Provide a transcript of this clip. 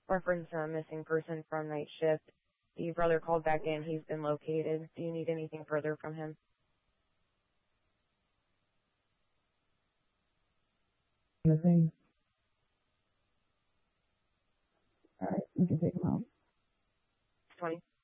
reference a missing person from night shift. The brother called back in. He's been located. Do you need anything further from him? Nothing. All right, you can take him out. 20.